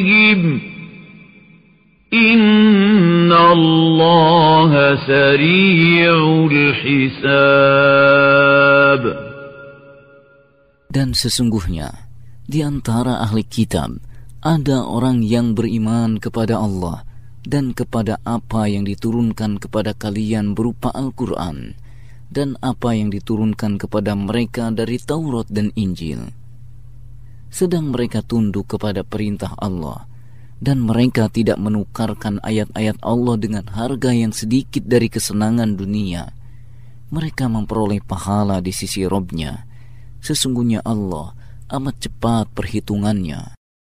Inna Allah sari'ul hisab. Dan sesungguhnya di antara ahli kitab ada orang yang beriman kepada Allah dan kepada apa yang diturunkan kepada kalian berupa Al-Quran dan apa yang diturunkan kepada mereka dari Taurat dan Injil. Sedang mereka tunduk kepada perintah Allah dan mereka tidak menukarkan ayat-ayat Allah dengan harga yang sedikit dari kesenangan dunia. Mereka memperoleh pahala di sisi Rabb-Nya. Sesungguhnya Allah amat cepat perhitungannya.